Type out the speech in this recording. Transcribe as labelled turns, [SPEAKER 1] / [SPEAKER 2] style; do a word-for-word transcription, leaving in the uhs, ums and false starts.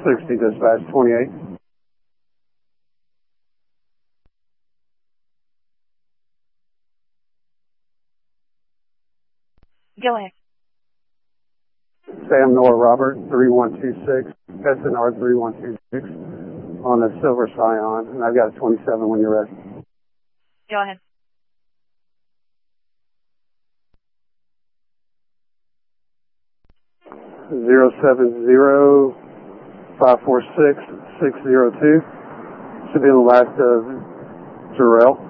[SPEAKER 1] sixty, dispatch twenty-eight.
[SPEAKER 2] Go ahead.
[SPEAKER 1] Sam Noah Robert, three one two six, S N R three one two six, on a Silver Scion, and I've got a twenty-seven when you're ready.
[SPEAKER 2] Go ahead.
[SPEAKER 1] Zero seven zero five four six six zero two. Should be in the last of Jarrell.